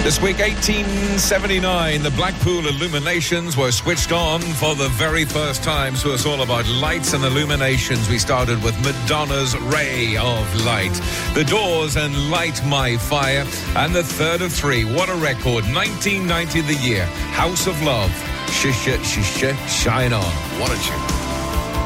This week, 1879, the Blackpool illuminations were switched on for the very first time. So it's all about lights and illuminations. We started with Madonna's Ray of Light, The Doors and Light My Fire, and the third of three. What a record. 1990, the year. House of Love. Shisha, shisha, shine on. What a tune.